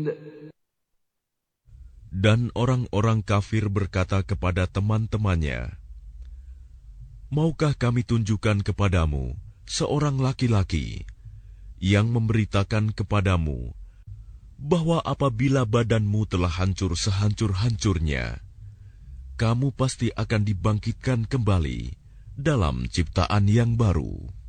Dan orang-orang kafir berkata kepada teman-temannya, "Maukah kami tunjukkan kepadamu seorang laki-laki yang memberitakan kepadamu bahwa apabila badanmu telah hancur sehancur-hancurnya, kamu pasti akan dibangkitkan kembali dalam ciptaan yang baru?"